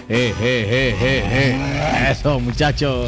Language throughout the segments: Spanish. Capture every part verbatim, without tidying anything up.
Eh, eh, eh, eh, eh. Eso, muchachos.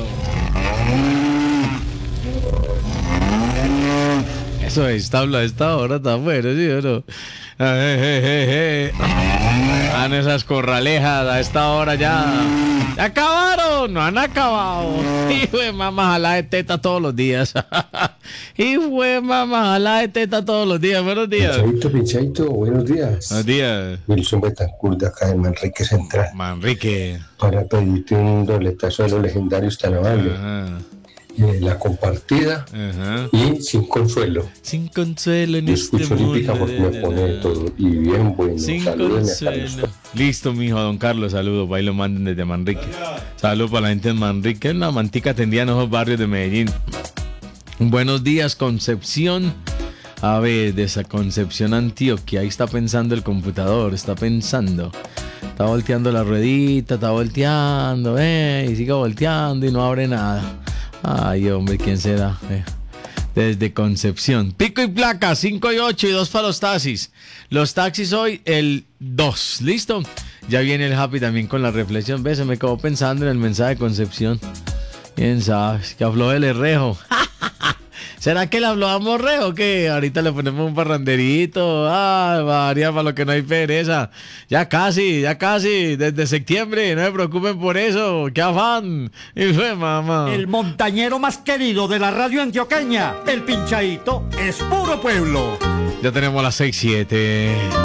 Eso es tabla de esta hora, está bueno, ¿sí o no? Eh, eh, eh, eh. Dan esas corralejas a esta hora ya. ¡Ya acabaron! ¡No han acabado! Hijo de mamá, jala de teta todos los días. Hijo de mamá, jala de teta todos los días. Buenos días. Pichadito, Pichadito, buenos días. Buenos días. Wilson Betancourt de acá de Manrique Central. Manrique. Para pedirte un dobletazo de los legendarios tan amables. Ajá. Eh, la compartida Ajá. y sin consuelo. Sin consuelo en Yo este escucho Olímpica mundo. porque me pone de todo. Y bien bueno. Sin Salúdenme a consuelo. Carlos. Listo, mijo, don Carlos, saludos. Ahí lo manden desde Manrique. Saludos para la gente de Manrique. La mantica tendía en esos barrios de Medellín. Buenos días, Concepción. A ver, de esa Concepción, Antioquia. Ahí está pensando el computador, está pensando. Está volteando la ruedita, está volteando, eh, y sigue volteando y no abre nada. Ay, hombre, ¿quién será? Eh, desde Concepción. Pico y placa, cinco y ocho y dos para los taxis. Los taxis hoy, el dos. ¿Listo? Ya viene el Happy también con la reflexión. Ve, se me quedó pensando en el mensaje de Concepción. ¿Quién sabe? Que habló del herrejo. ¿Será que le habló a Morrejo? Que ahorita le ponemos un parranderito. Ay, María, para lo que no hay pereza. Ya casi, ya casi, desde septiembre. No se preocupen por eso. ¡Qué afán! Y fue, mamá. El montañero más querido de la radio antioqueña, el Pinchadito, es puro pueblo. Ya tenemos las seis siete.